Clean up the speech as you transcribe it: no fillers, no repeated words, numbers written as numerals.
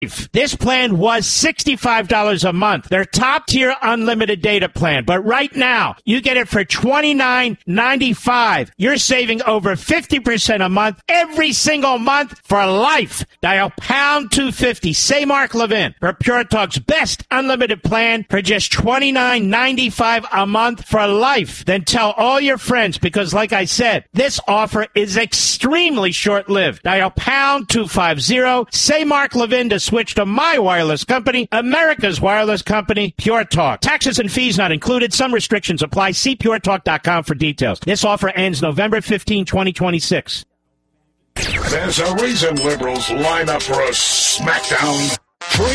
This plan was $65 a month. Their top-tier unlimited data plan. But right now, you get it for $29.95. You're saving over 50% a month every single month for life. Dial pound 250. Say Mark Levin for Pure Talk's best unlimited plan for just $29.95 a month for life. Then tell all your friends because, like I said, this offer is extremely short-lived. Dial pound 250. Say Mark Levin to switch to my wireless company, America's wireless company, Pure Talk. Taxes and fees not included. Some restrictions apply. See puretalk.com for details. This offer ends November 15, 2026. There's a reason liberals line up for a smackdown.